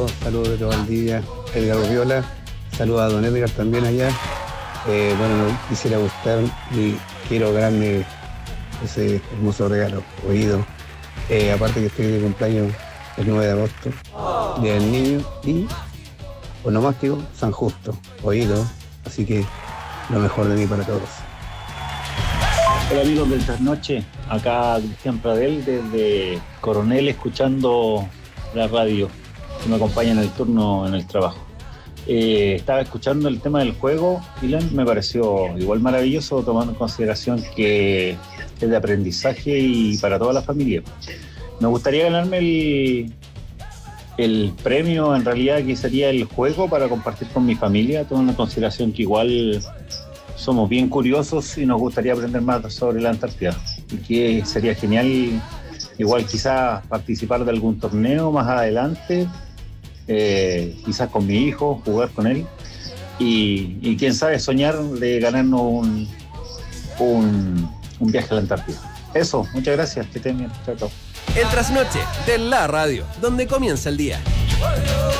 todos, saludos desde Valdivia, Edgar Viola, saludos a don Edgar también allá. Bueno, quisiera gustar y quiero ganarme ese hermoso regalo, Oído. Aparte que estoy de cumpleaños el 9 de agosto, Día del Niño, y onomástico San Justo, Oído, así que lo mejor de mí para todos. Hola amigos del Trasnoche, acá Cristian Pradel desde Coronel escuchando la radio que me acompaña en el turno en el trabajo. Estaba escuchando el tema del juego, Ilan, me pareció igual maravilloso tomando en consideración que es de aprendizaje y para toda la familia. Me gustaría ganarme el premio en realidad que sería el juego para compartir con mi familia, tomando en consideración que igual somos bien curiosos y nos gustaría aprender más sobre la Antártida y que sería genial igual quizás participar de algún torneo más adelante, quizás con mi hijo, jugar con él y quién sabe soñar de ganarnos un viaje a la Antártida. Eso, muchas gracias, que estén bien, chao, chao. El Trasnoche de la radio, donde comienza el día.